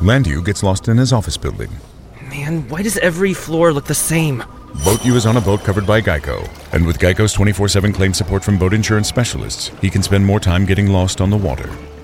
Landu gets lost in his office building. Man, why does every floor look the same? Boat U is on a boat covered by Geico. And with Geico's 24/7 claim support from boat insurance specialists, he can spend more time getting lost on the water.